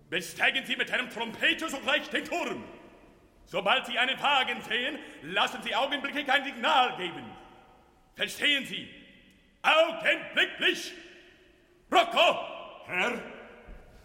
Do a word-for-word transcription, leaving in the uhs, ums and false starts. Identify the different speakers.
Speaker 1: Besteigen Sie mit einem Trompeter sogleich den Turm. Sobald Sie einen Wagen sehen, lassen Sie augenblicklich ein Signal geben. Verstehen Sie? Augenblicklich! Rocco!
Speaker 2: Herr?